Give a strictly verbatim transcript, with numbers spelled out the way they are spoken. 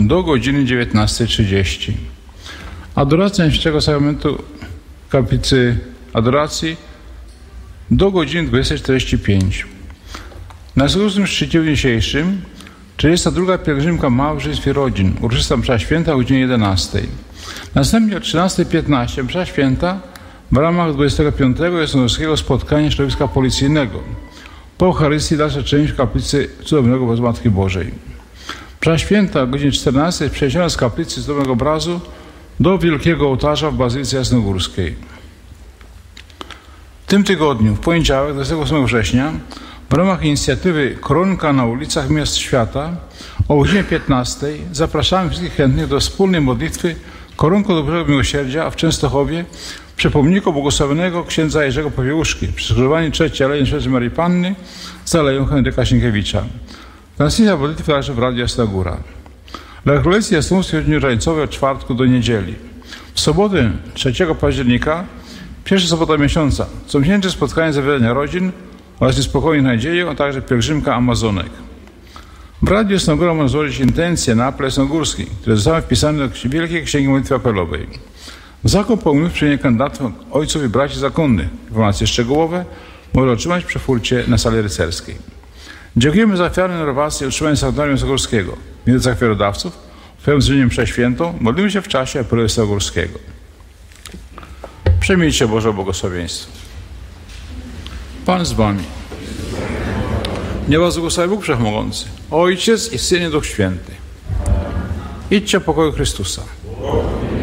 do godziny dziewiętnastej trzydzieści. Adoracja Najświętszego Sakramentu w kaplicy Adoracji do godziny dwudziestej czterdzieści pięć. Na słusznym szczycie dzisiejszym trzydziesta druga pielgrzymka małżeństw i rodzin, uroczysta msza święta o godzinie jedenastej. Następnie o trzynastej piętnaście msza święta w ramach dwudziestego piątego jasnogórskiego spotkania środowiska policyjnego. Po Eucharystii dalsza część w kaplicy Cudownego Obrazu Matki Bożej. Msza święta o godzinie czternastej przeniesiona z kaplicy Cudownego Obrazu do Wielkiego Ołtarza w Bazylice Jasnogórskiej. W tym tygodniu, w poniedziałek, dwudziestego ósmego września, w ramach inicjatywy Koronka na ulicach miast świata o godzinie piętnastej zapraszamy wszystkich chętnych do wspólnej modlitwy Koronką do Bożego Miłosierdzia w Częstochowie przy pomniku błogosławionego księdza Jerzego Popiełuszki przy skrzyżowaniu trzeciej Alei Świętej Maryi Panny z Aleją Henryka Sienkiewicza. Transmisja modlitwy także w Radiu Jasna Góra. Dla rekolekcji jasnogórskiej w dniu rańcowej od czwartku do niedzieli. W sobotę trzeciego października, pierwsza sobota miesiąca, comiesięczne spotkanie zawiadania rodzin oraz niespokojnych nadzieję, a także pielgrzymka Amazonek. W Radiu Jasna Góra można złożyć intencje na apel jasnogórski, które zostały wpisane do Wielkiej Księgi Modlitwy Apelowej. Zakon pełniów przyjęcie kandydatów ojców i braci zakonnych. Informacje szczegółowe można otrzymać przy furcie na sali rycerskiej. Dziękujemy za ofiarę renowacji i utrzymanie sanktuarium jasnogórskiego. Między ofiarodawców, pełnym zdaniem mszę świętą, modlimy się w czasie apelu jasnogórskiego. Przyjmijcie Boże błogosławieństwo. Pan z wami. Niech was błogosławi Bóg Wszechmogący, Ojciec i Syn i Duch Święty. Idźcie w pokoju Chrystusa.